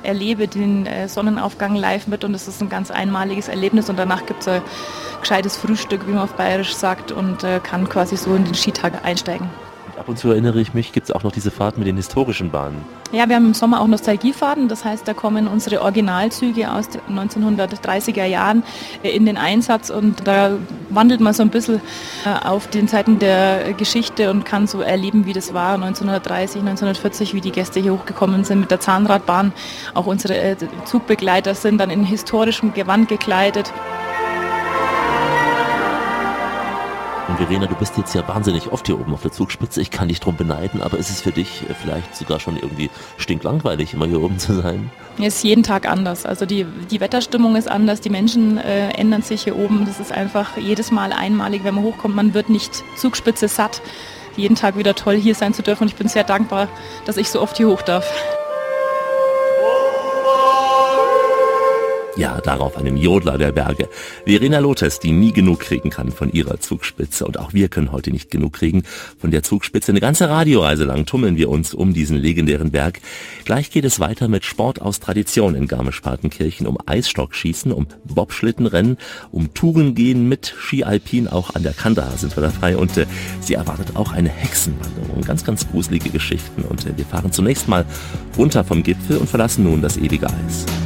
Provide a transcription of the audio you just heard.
erlebe den Sonnenaufgang live mit und es ist ein ganz einmaliges Erlebnis und danach gibt es ein gescheites Frühstück, wie man auf Bayerisch sagt, und kann quasi so in den Skitag einsteigen. Ab und zu erinnere ich mich, gibt es auch noch diese Fahrten mit den historischen Bahnen. Ja, wir haben im Sommer auch Nostalgiefahrten, das heißt, da kommen unsere Originalzüge aus den 1930er Jahren in den Einsatz und da wandelt man so ein bisschen auf den Seiten der Geschichte und kann so erleben, wie das war 1930, 1940, wie die Gäste hier hochgekommen sind mit der Zahnradbahn. Auch unsere Zugbegleiter sind dann in historischem Gewand gekleidet. Und Verena, du bist jetzt ja wahnsinnig oft hier oben auf der Zugspitze. Ich kann dich drum beneiden, aber ist es für dich vielleicht sogar schon irgendwie stinklangweilig, immer hier oben zu sein? Es ist jeden Tag anders. Also die Wetterstimmung ist anders, die Menschen ändern sich hier oben. Das ist einfach jedes Mal einmalig, wenn man hochkommt. Man wird nicht Zugspitze satt. Jeden Tag wieder toll, hier sein zu dürfen. Und ich bin sehr dankbar, dass ich so oft hier hoch darf. Ja, darauf einem Jodler der Berge. Verena Lotes, die nie genug kriegen kann von ihrer Zugspitze. Und auch wir können heute nicht genug kriegen von der Zugspitze. Eine ganze Radioreise lang tummeln wir uns um diesen legendären Berg. Gleich geht es weiter mit Sport aus Tradition in Garmisch-Partenkirchen, um Eisstockschießen, um Bobschlittenrennen, um Tourengehen mit Ski Alpin. Auch an der Kandahar sind wir dabei. Und sie erwartet auch eine Hexenwanderung. Ganz, ganz gruselige Geschichten. Und wir fahren zunächst mal runter vom Gipfel und verlassen nun das ewige Eis.